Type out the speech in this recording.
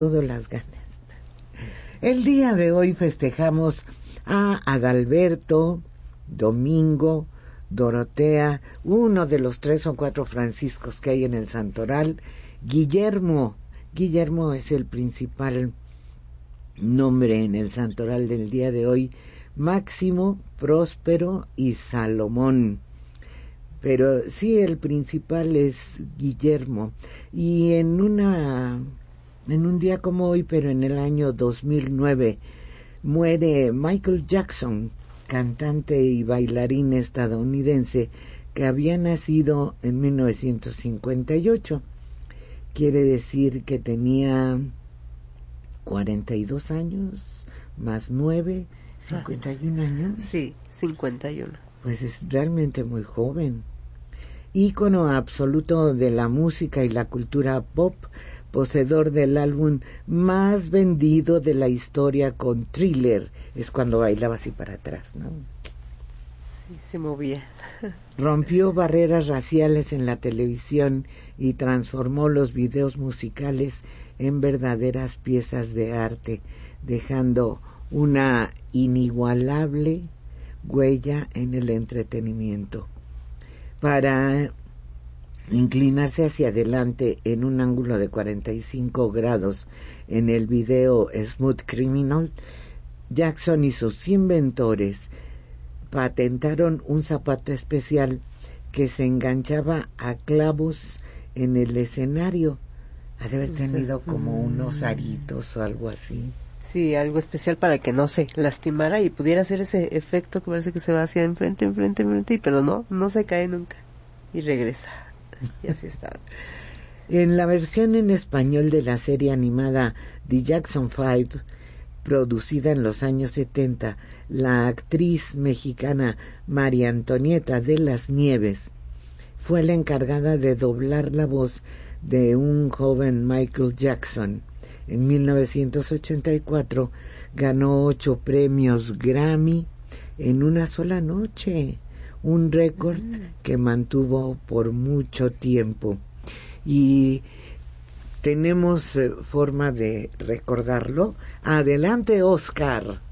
todas las ganas. El día de hoy festejamos a Adalberto, Domingo, Dorotea, uno de los 3 o 4 Franciscos que hay en el Santoral, Guillermo. Guillermo es el principal nombre en el Santoral del día de hoy, Máximo, Próspero y Salomón. Pero sí, el principal es Guillermo. Y en un día como hoy, pero en el año 2009, muere Michael Jackson, cantante y bailarín estadounidense que había nacido en 1958. Quiere decir que tenía 42 años, más 9, 51 años. Sí, 51. Pues es realmente muy joven. Ícono absoluto de la música y la cultura pop, poseedor del álbum más vendido de la historia con Thriller. Es cuando bailaba así para atrás, ¿no? Sí, se movía. Rompió barreras raciales en la televisión y transformó los videos musicales en verdaderas piezas de arte, dejando una inigualable huella en el entretenimiento. Para inclinarse hacia adelante en un ángulo de 45 grados en el video Smooth Criminal, Jackson y sus inventores patentaron un zapato especial que se enganchaba a clavos en el escenario. Ha de haber tenido como unos aritos o algo así. Sí, algo especial para que no se lastimara y pudiera hacer ese efecto que parece que se va hacia enfrente, pero no se cae nunca y regresa. Y así está. En la versión en español de la serie animada The Jackson 5, producida en los años 70, la actriz mexicana María Antonieta de las Nieves fue la encargada de doblar la voz de un joven Michael Jackson. En 1984 ganó 8 premios Grammy en una sola noche, un récord que mantuvo por mucho tiempo. Y tenemos forma de recordarlo. Adelante, Oscar.